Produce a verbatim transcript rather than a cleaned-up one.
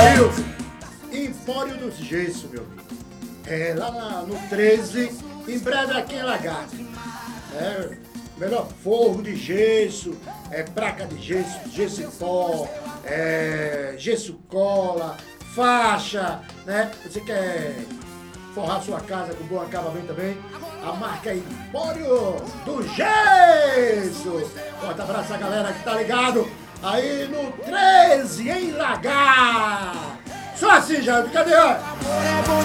Wilson, Empório dos Gesso, meu amigo. É, lá na- no treze, em breve aqui em Lagarto. É, melhor forro de gesso, é placa de gesso, gesso em pó, é, gesso cola, faixa, né? Você quer forrar sua casa com bom acabamento também? A marca é Empório do Gesso. Forte abraço a galera que tá ligado aí no treze, em Lagar. Só assim, Jair, cadê?